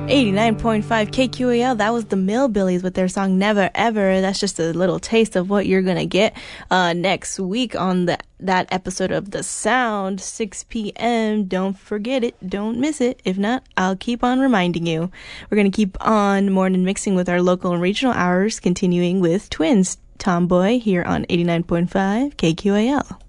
89.5 KQAL, that was the Millbillies with their song Never Ever. That's just a little taste of what you're gonna get next week on that episode of The Sound, 6 p.m. Don't forget it, don't miss it. If not, I'll keep on reminding you. We're gonna keep on morning mixing with our local and regional hours, continuing with Twins Tomboy here on 89.5 KQAL.